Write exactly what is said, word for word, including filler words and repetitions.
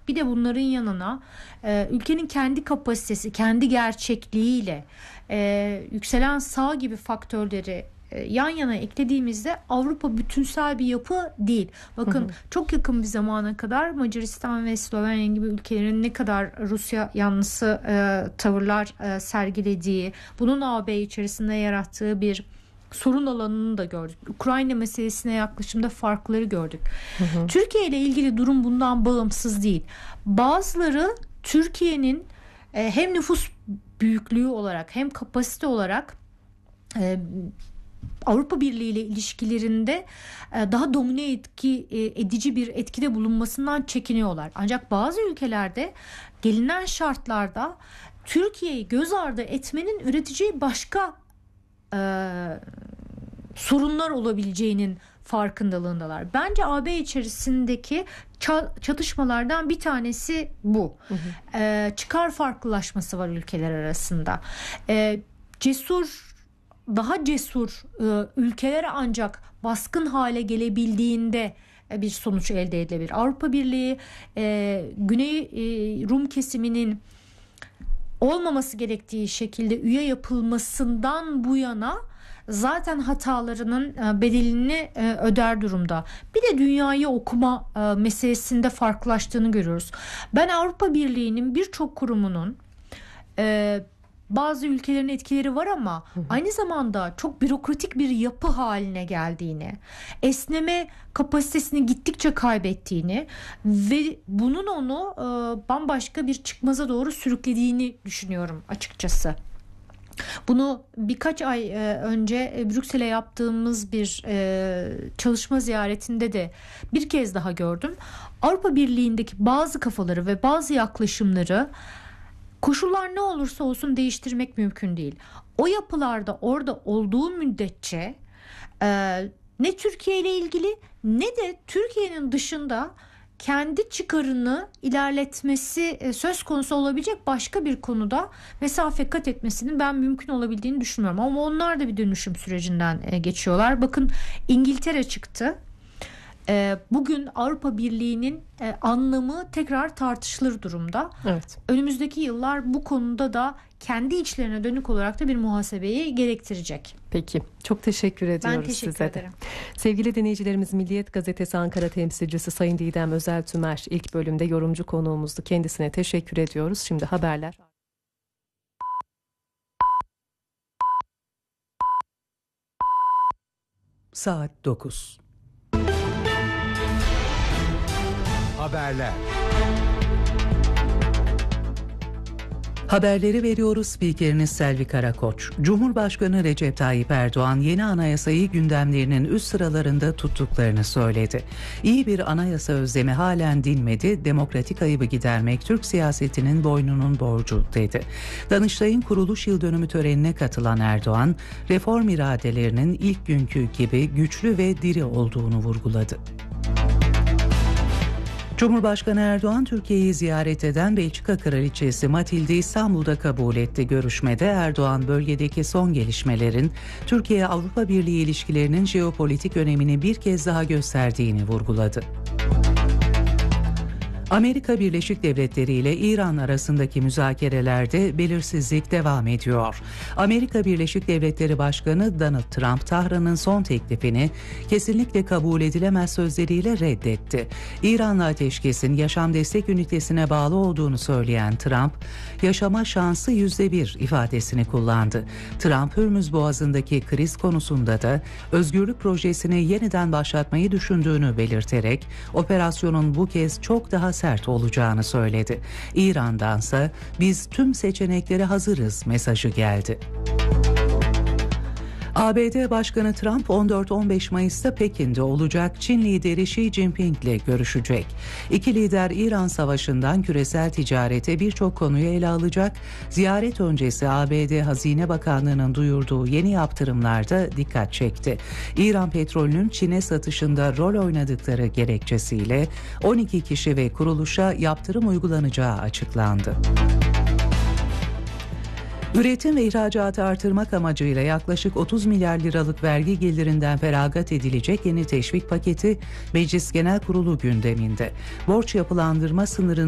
Bir de bunların yanına e, ülkenin kendi kapasitesi, kendi gerçekliğiyle e, yükselen sağ gibi faktörleri e, yan yana eklediğimizde Avrupa bütünsel bir yapı değil. Bakın, hı hı. çok yakın bir zamana kadar Macaristan ve Slovenya gibi ülkelerin ne kadar Rusya yanlısı e, tavırlar e, sergilediği, bunun A B içerisinde yarattığı bir sorun alanını da gördük. Ukrayna meselesine yaklaşımda farkları gördük. Hı hı. Türkiye ile ilgili durum bundan bağımsız değil. Bazıları Türkiye'nin e, hem nüfus büyüklüğü olarak hem kapasite olarak e, Avrupa Birliği ile ilişkilerinde e, daha domine etki e, edici bir etkide bulunmasından çekiniyorlar. Ancak bazı ülkelerde gelinen şartlarda Türkiye'yi göz ardı etmenin üreteceği başka e, sorunlar olabileceğinin farkındalığındalar. Bence A B içerisindeki çatışmalardan bir tanesi bu. Hı hı. E, çıkar farklılaşması var ülkeler arasında. E, cesur, daha cesur e, ülkeler ancak baskın hale gelebildiğinde e, bir sonuç elde edilebilir. Avrupa Birliği e, Güney e, Rum kesiminin olmaması gerektiği şekilde üye yapılmasından bu yana zaten hatalarının bedelini öder durumda. Bir de dünyayı okuma meselesinde farklılaştığını görüyoruz. Ben Avrupa Birliği'nin birçok kurumunun bazı ülkelerin etkileri var ama hı hı. aynı zamanda çok bürokratik bir yapı haline geldiğini, esneme kapasitesini gittikçe kaybettiğini ve bunun onu e, bambaşka bir çıkmaza doğru sürüklediğini düşünüyorum açıkçası. Bunu birkaç ay e, önce Brüksel'e yaptığımız bir e, çalışma ziyaretinde de bir kez daha gördüm. Avrupa Birliği'ndeki bazı kafaları ve bazı yaklaşımları koşullar ne olursa olsun değiştirmek mümkün değil. O yapılarda orada olduğu müddetçe e, ne Türkiye ile ilgili ne de Türkiye'nin dışında kendi çıkarını ilerletmesi e, söz konusu olabilecek başka bir konuda mesafe kat etmesinin ben mümkün olabildiğini düşünmüyorum. Ama onlar da bir dönüşüm sürecinden e, geçiyorlar. Bakın, İngiltere çıktı. Bugün Avrupa Birliği'nin anlamı tekrar tartışılır durumda. Evet. Önümüzdeki yıllar bu konuda da kendi içlerine dönük olarak da bir muhasebeyi gerektirecek. Peki. Çok teşekkür ediyoruz ben teşekkür size ederim. de. Sevgili dinleyicilerimiz, Milliyet Gazetesi Ankara temsilcisi Sayın Didem Özeltümer ilk bölümde yorumcu konuğumuzdu. Kendisine teşekkür ediyoruz. Şimdi haberler. Saat dokuz. Haberler. Haberleri veriyoruz. Spikeriniz Selvi Karakoç. Cumhurbaşkanı Recep Tayyip Erdoğan yeni anayasayı gündemlerinin üst sıralarında tuttuklarını söyledi. İyi bir anayasa özlemi halen dinmedi. Demokratik ayıbı gidermek Türk siyasetinin boynunun borcu dedi. Danıştay'ın kuruluş yıl dönümü törenine katılan Erdoğan, reform iradelerinin ilk günkü gibi güçlü ve diri olduğunu vurguladı. Cumhurbaşkanı Erdoğan, Türkiye'yi ziyaret eden Belçika Kraliçesi Matilde'yi İstanbul'da kabul etti. Görüşmede Erdoğan, bölgedeki son gelişmelerin Türkiye-Avrupa Birliği ilişkilerinin jeopolitik önemini bir kez daha gösterdiğini vurguladı. Amerika Birleşik Devletleri ile İran arasındaki müzakerelerde belirsizlik devam ediyor. Amerika Birleşik Devletleri Başkanı Donald Trump, Tahran'ın son teklifini kesinlikle kabul edilemez sözleriyle reddetti. İran'la ateşkesin yaşam destek ünitesine bağlı olduğunu söyleyen Trump, yaşama şansı yüzde bir ifadesini kullandı. Trump, Hürmüz Boğazı'ndaki kriz konusunda da özgürlük projesini yeniden başlatmayı düşündüğünü belirterek, operasyonun bu kez çok daha sert olacağını söyledi. İran'dansa biz tüm seçeneklere hazırız mesajı geldi. A B D Başkanı Trump on dört on beş Mayıs'ta Pekin'de olacak. Çin lideri Xi Jinping ile görüşecek. İki lider İran Savaşı'ndan küresel ticarete birçok konuyu ele alacak. Ziyaret öncesi A B D Hazine Bakanlığı'nın duyurduğu yeni yaptırımlarda dikkat çekti. İran petrolünün Çin'e satışında rol oynadıkları gerekçesiyle on iki kişi ve kuruluşa yaptırım uygulanacağı açıklandı. Üretim ve ihracatı artırmak amacıyla yaklaşık otuz milyar liralık vergi gelirinden feragat edilecek yeni teşvik paketi Meclis Genel Kurulu gündeminde. Borç yapılandırma sınırını